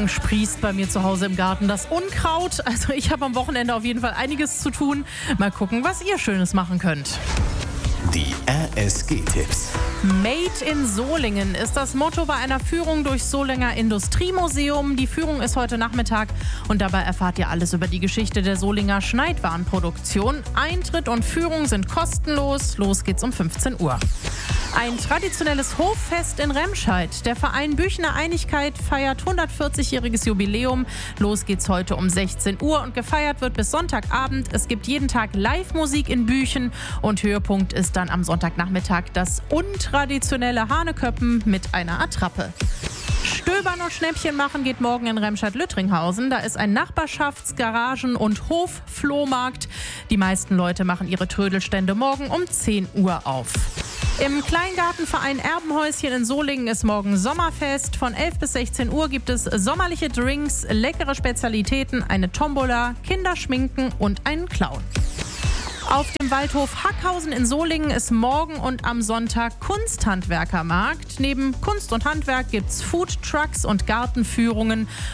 sprießt bei mir zu Hause im Garten das Unkraut. Also ich habe am Wochenende auf jeden Fall einiges zu tun. Mal gucken, was ihr Schönes machen könnt. Die RSG-Tipps. Made in Solingen ist das Motto bei einer Führung durchs Solinger Industriemuseum. Die Führung ist heute Nachmittag und dabei erfahrt ihr alles über die Geschichte der Solinger Schneidwarenproduktion. Eintritt und Führung sind kostenlos. Los geht's um 15 Uhr. Ein traditionelles Hoffest in Remscheid. Der Verein Büchener Einigkeit feiert 140-jähriges Jubiläum. Los geht's heute um 16 Uhr und gefeiert wird bis Sonntagabend. Es gibt jeden Tag Live-Musik in Büchen und Höhepunkt ist dann am Sonntagnachmittag das untraditionelle Haneköppen mit einer Attrappe. Stöbern und Schnäppchen machen geht morgen in Remscheid-Lüttringhausen. Da ist ein Nachbarschafts-, Garagen- und Hof-Flohmarkt. Die meisten Leute machen ihre Trödelstände morgen um 10 Uhr auf. Im Kleingartenverein Erbenhäuschen in Solingen ist morgen Sommerfest. Von 11 bis 16 Uhr gibt es sommerliche Drinks, leckere Spezialitäten, eine Tombola, Kinderschminken und einen Clown. Auf dem Waldhof Hackhausen in Solingen ist morgen und am Sonntag Kunsthandwerkermarkt. Neben Kunst und Handwerk gibt's Foodtrucks und Gartenführungen.